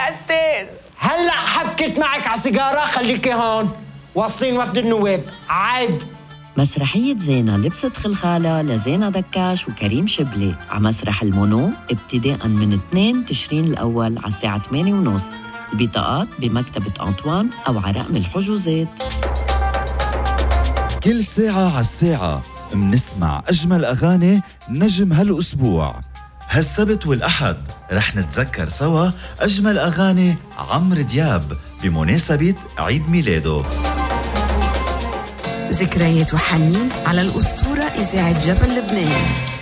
يا أستاذ. هلأ حبكت معك على سيجارة، خليكي هون. واصلين وفد النواب، عيب. مسرحية زينة لبست خلخالة لزينة دكاش وكريم شبلي على مسرح المونو ابتداءً من 2 تشرين الأول على الساعة 8:30. البطاقات بمكتبة أنطوان أو على رقم الحجوزات. كل ساعة على الساعة منسمع أجمل أغاني نجم هالأسبوع. هالسبت والأحد رح نتذكر سوا أجمل أغاني عمرو دياب بمناسبة عيد ميلاده. ذكريات وحنين على الأسطورة إذاعة جبل لبنان.